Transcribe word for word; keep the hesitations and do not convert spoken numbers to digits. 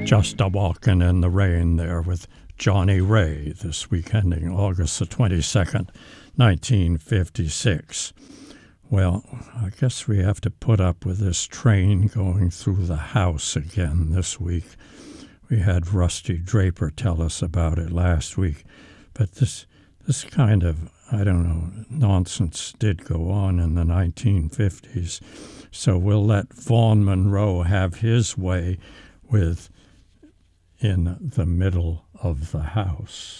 Just a Walkin' in the Rain there with Johnny Ray this week ending August the twenty-second, nineteen fifty-six. Well, I guess we have to put up with this train going through the house again this week. We had Rusty Draper tell us about it last week, but this this kind of, I don't know, nonsense did go on in the nineteen fifties, so we'll let Vaughn Monroe have his way with In the Middle of the House.